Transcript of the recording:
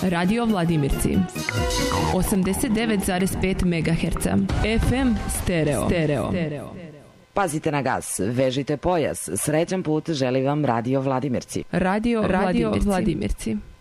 Radio Vladimirci 89,5 MHz. FM stereo. Pazite na gas, vežite pojas. Srećan put želi vam Radio Vladimirci. Radio Vladimirci.